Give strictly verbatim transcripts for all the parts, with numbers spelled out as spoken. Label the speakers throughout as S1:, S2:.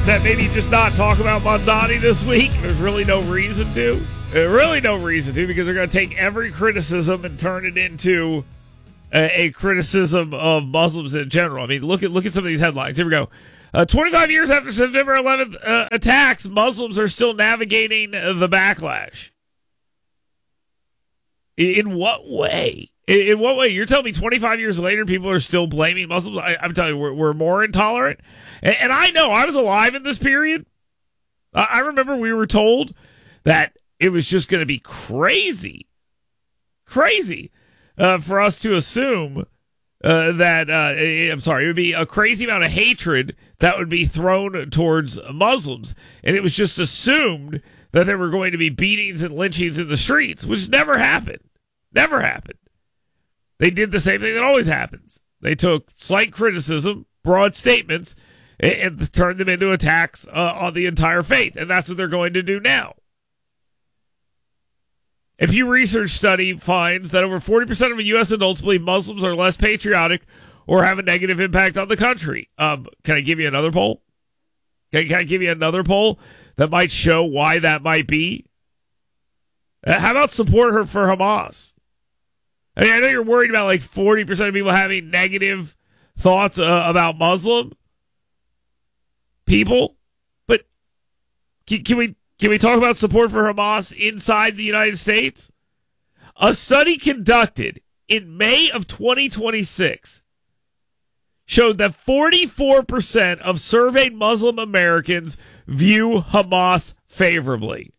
S1: that maybe just not talk about Mamdani this week. There's really no reason to. Uh, really no reason to, because they're going to take every criticism and turn it into a, a criticism of Muslims in general. I mean, look at look at some of these headlines. Here we go. Uh, twenty-five years after September eleventh uh, attacks, Muslims are still navigating uh, the backlash. In, in what way? In, in what way? You're telling me twenty-five years later, people are still blaming Muslims? I, I'm telling you, we're, we're more intolerant. And, and I know I was alive in this period. I, I remember we were told that it was just going to be crazy, crazy uh, for us to assume uh, that, uh, I'm sorry, it would be a crazy amount of hatred that would be thrown towards Muslims. And it was just assumed that there were going to be beatings and lynchings in the streets, which never happened. Never happened. They did the same thing that always happens. They took slight criticism, broad statements, and, and turned them into attacks uh, on the entire faith. And that's what they're going to do now. A Pew Research study finds that over forty percent of U S adults believe Muslims are less patriotic or have a negative impact on the country. Um, can I give you another poll? Can, can I give you another poll that might show why that might be? Uh, how about support her for Hamas? I mean, I know you're worried about like forty percent of people having negative thoughts uh, about Muslim people, but can, can we can we talk about support for Hamas inside the United States? A study conducted in May of twenty twenty-six showed that forty-four percent of surveyed Muslim Americans view Hamas favorably.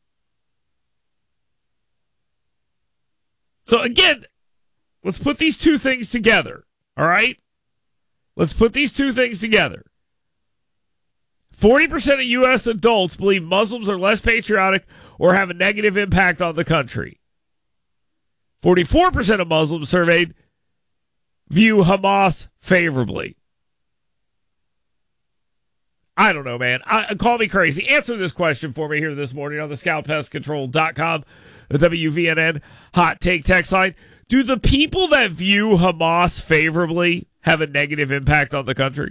S1: So again, let's put these two things together, all right? Let's put these two things together. forty percent of U S adults believe Muslims are less patriotic or have a negative impact on the country. forty-four percent of Muslims surveyed view Hamas favorably. I don't know, man. I, call me crazy. Answer this question for me here this morning on the scout pest control dot com, the W V N N Hot Take text line. Do the people that view Hamas favorably have a negative impact on the country?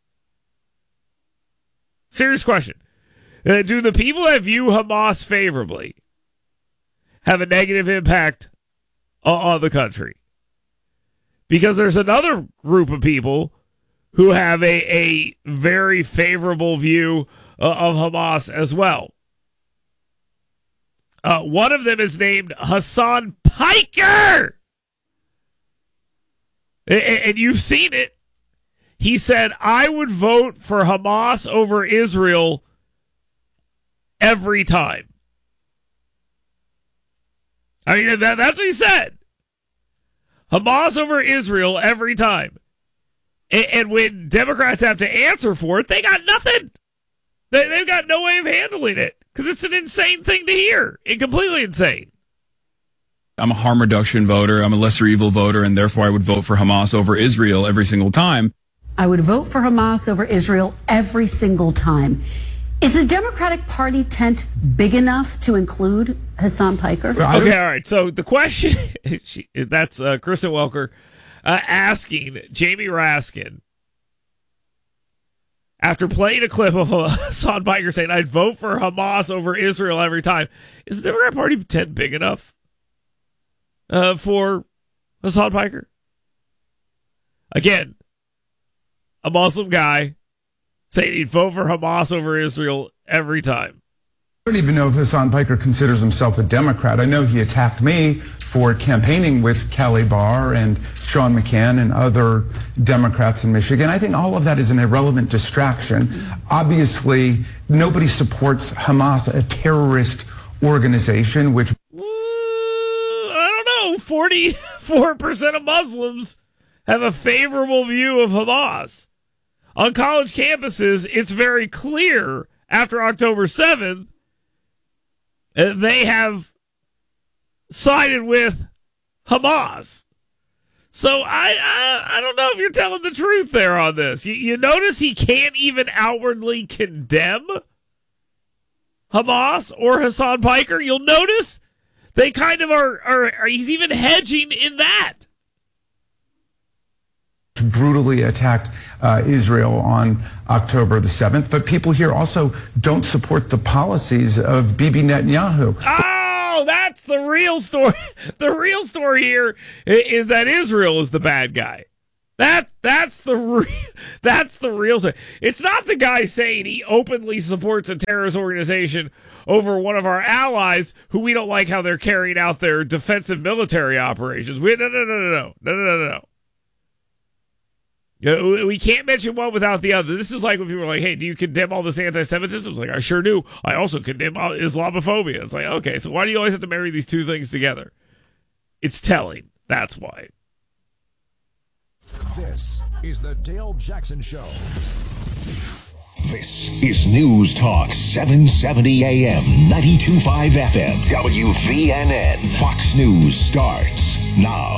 S1: Serious question. Uh, do the people that view Hamas favorably have a negative impact uh, on the country? Because there's another group of people who have a, a very favorable view uh, of Hamas as well. Uh, one of them is named Hassan Piker. And, and you've seen it. He said, I would vote for Hamas over Israel every time. I mean, that, that's what he said. Hamas over Israel every time. And, and when Democrats have to answer for it, they got nothing. They, they've got no way of handling it because it's an insane thing to hear. It's completely insane.
S2: I'm a harm reduction voter. I'm a lesser evil voter, and therefore I would vote for Hamas over Israel every single time.
S3: I would vote for Hamas over Israel every single time. Is the Democratic Party tent big enough to include Hassan Piker?
S1: Okay, all right. So the question, she, that's uh, Kristen Welker uh, asking Jamie Raskin, after playing a clip of uh, Hassan Piker saying, I'd vote for Hamas over Israel every time. Is the Democratic Party tent big enough uh, for Hassan Piker? Again, a Muslim guy saying he'd vote for Hamas over Israel every time.
S4: I don't even know if Hassan Piker considers himself a Democrat. I know he attacked me for campaigning with Kelly Barr and Sean McCann and other Democrats in Michigan. I think all of that is an irrelevant distraction. Obviously, nobody supports Hamas, a terrorist organization, which...
S1: Uh, I don't know. forty-four percent of Muslims have a favorable view of Hamas. On college campuses, it's very clear after October seventh, uh, they have sided with Hamas. So I, I I don't know if you're telling the truth there on this. You, you notice he can't even outwardly condemn Hamas or Hassan Piker. You'll notice they kind of are, are, are he's even hedging in that.
S4: brutally attacked uh, Israel on October the seventh. But people here also don't support the policies of Bibi Netanyahu.
S1: Oh, that's the real story. The real story here is that Israel is the bad guy. That that's the re- that's the real story. It's not the guy saying he openly supports a terrorist organization over one of our allies who we don't like how they're carrying out their defensive military operations. We, no, no, no, no, no, no, no, no, no. You know, we can't mention one without the other. This is like when people are like, hey, do you condemn all this anti-Semitism? It's like, I sure do. I also condemn Islamophobia. It's like, okay, so why do you always have to marry these two things together? It's telling. That's why.
S5: This is the Dale Jackson Show.
S6: This is News Talk seven seventy A M, ninety-two point five F M, W V N N. Fox News starts now.